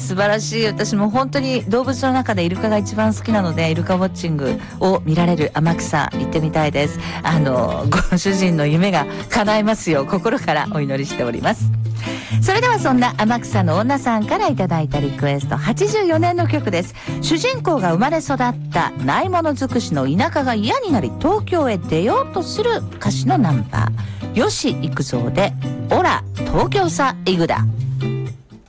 素晴らしい。私も本当に動物の中でイルカが一番好きなので、イルカウォッチングを見られる天草行ってみたいです。ご主人の夢が叶いますよう心からお祈りしております。それではそんな天草の女さんからいただいたリクエスト、84年の曲です。主人公が生まれ育ったないもの尽くしの田舎が嫌になり東京へ出ようとする歌詞のナンバー、吉幾三でオラ東京さイグダ。